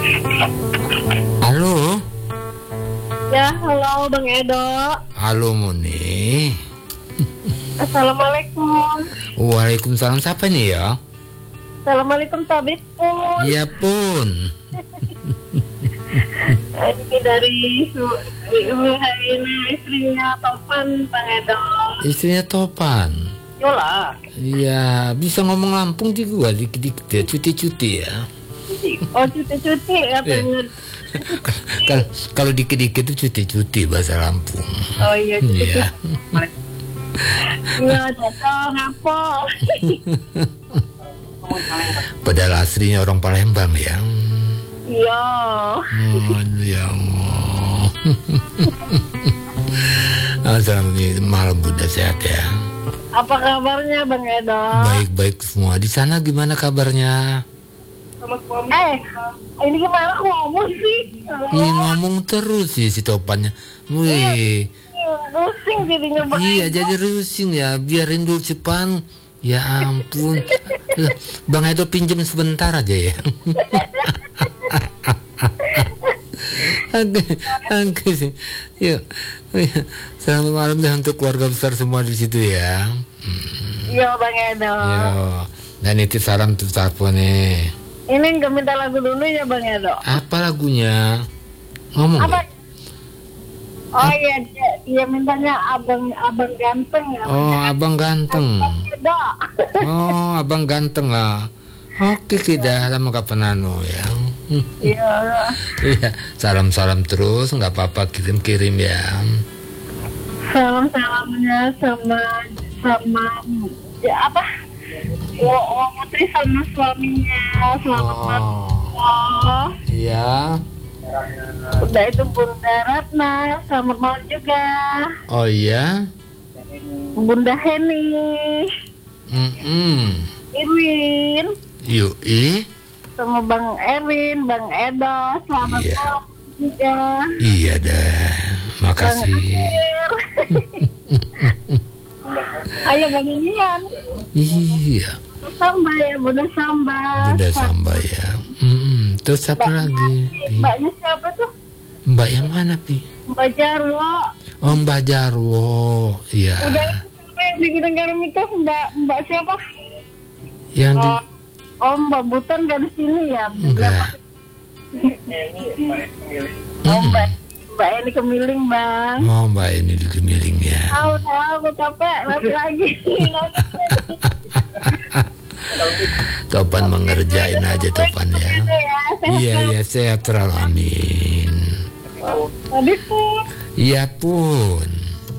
Halo. Ya, halo Bang Edo. Halo Muni. Assalamualaikum. Waalaikumsalam. Siapa nih ya? Assalamualaikum Tabib pun. Iya pun. Ini dari Ibu Haina, istrinya Topan Bang Edo. Istrinya Topan. Yola. Iya, bisa ngomong Lampung juga dikit-dikit ya, cuti-cuti ya. Oh, cuti-cuti ya bener. Kalau dikit-dikit itu cuti-cuti bahasa Lampung. Oh iya, cuti-cuti. Iya. Iya, cocok ngapo. Padahal aslinya orang Palembang ya. Iya. Aduh ya Allah. Assalamualaikum, malam Bunda, sehat ya. Apa kabarnya Bang Edo? Baik-baik semua. Di sana gimana kabarnya? Ini gimana aku ngomong sih? Iya, ngomong terus sih si Topannya. Wih. Pusing jadinya Bang. Iya, jadi rusing ya. Biarin dulu Jepang. Ya ampun. Bang Edo pinjam sebentar aja ya. Oke sih. Yuk. Selamat malam deh untuk keluarga besar semua di situ ya. Iya Bang Edo. Yo. Dan itu salam tuh Sarpo nih. Ini nggak minta lagu dulu ya Bang Edo? Apa lagunya? Ngomong Apa? deh. Oh iya, dia mintanya abang ganteng ya. Oh, abang ganteng. Edo. Oh, abang ganteng lah. Oke, kita lama kapan ya. Iya. Iya, salam-salam terus, nggak apa-apa, kirim-kirim ya. Salam-salamnya sama ya apa? Oh, Putri sama suaminya. Selamat malam. Oh. Iya. Udah itu Bunda Ratna, selamat malam juga. Oh iya. Bunda Heni. Irwin. Yui. Sama Bang Erwin, Bang Edo, selamat malam juga. Iya dah, makasih. Ayo Bang Inian. Iya. Samba ya, Bunda Samba. Bunda Samba ya. Terus siapa lagi? Mbaknya siapa tuh? Mbak yang mana Pi? Mbak Jarwo. Oh, Mbak Jarwo. Iya. Udah itu yang bikin garam itu Mbak siapa? Yang di Mbak Butan gak di sini ya? enggak. Mbak ini Kemiling Bang. Oh, Mbak ini di Kemiling ya. Tahu aku capek lagi. Topan mengerjain aja Topan ya. Iya, sehat terlalu, amin. Tadi pun. Iya pun.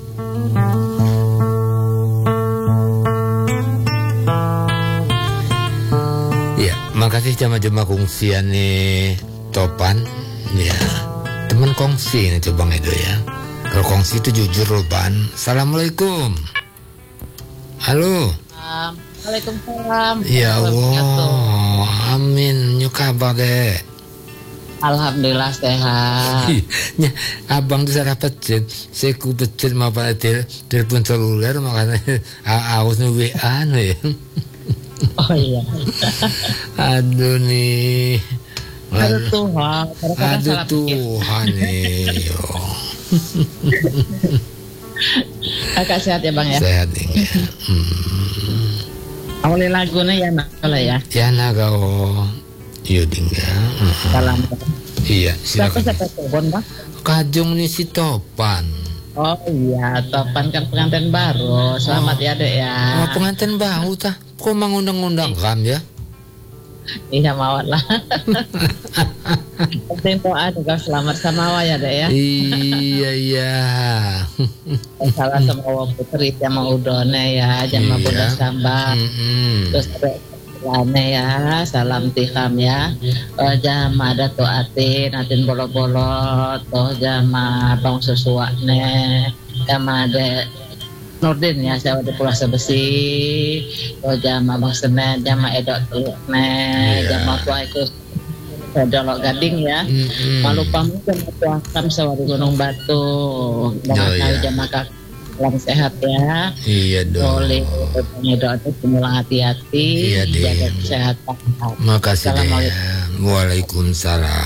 Ya, makasih jamaah-jamaah kongsian nih Topan. Ya, teman kongsi nih coba Edo ya. Kalau kongsi itu jujur loh Ban. Assalamualaikum. Halo. Waalaikumsalam. Ya Allah, amin. Nyuk kabar deh. Alhamdulillah sehat. Nya, abang tuh saya pecet, saya ku pecet mau pada telepon seluler makanya awas nih WA nih. Oh iya. Aduh nih. Aduh Tuhan. Aduh Tuhan nih. Yo. Kakak sehat ya Bang ya? Sehat nih. Awalnya lagunya ya nakala ya. Ya nagao. Yuding ya. Salam. Iya, silakan. Siapa telepon Bang? Kajung nih si Topan. Oh iya, Topan kan pengantin baru. Selamat ya Dek ya. Oh, pengantin baru tah. Kok mengundang-undang kan ya? Iya mawat lah. Penting doa juga selamat sama awak ya Dek ya. Iya. Salah sama awak putri sama udone ya, jama Bunda Samba. Terus lane ya, salam tiham ya. Jama ada tuh atin bolo-bolo, toh jama bang sesuakne, jama ada Nurdin ya, saya di Pulau Sebesi, toh jama bang Senen, jama edok tulukne, jama tua itu Dolok Gading ya. Malu pamit sama tuakam sawari Gunung Batu, barangkali jama kak. Salam sehat ya. Iya dong. Boleh doa itu semula hati-hati. Iya deh. Jaga kesehatan. Makasih deh. Waalaikumsalam.